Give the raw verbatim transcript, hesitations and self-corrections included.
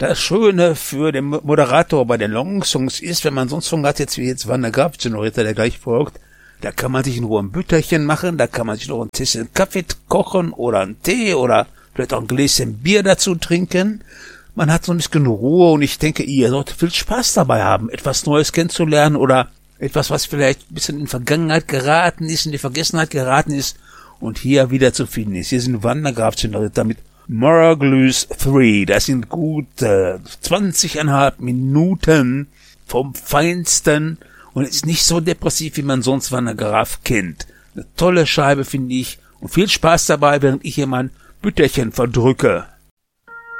Das Schöne für den Moderator bei den Long-Songs ist, wenn man so einen Song hat, jetzt wie jetzt Van der Graaf, Senorita, der gleich folgt, da kann man sich in Ruhe ein Bütterchen machen, da kann man sich noch ein Tässchen Kaffee kochen oder einen Tee oder vielleicht auch ein Gläschen Bier dazu trinken. Man hat so ein bisschen Ruhe und ich denke, ihr solltet viel Spaß dabei haben, etwas Neues kennenzulernen oder etwas, was vielleicht ein bisschen in Vergangenheit geraten ist, in die Vergessenheit geraten ist und hier wieder zu finden ist. Hier sind Van der Graaf, Senorita mit Margulies drei, das sind gut äh, zwanzig Komma fünf Minuten vom Feinsten und es ist nicht so depressiv, wie man sonst Van der Graaf kennt. Eine tolle Scheibe, finde ich, und viel Spaß dabei, während ich hier mein Bütterchen verdrücke.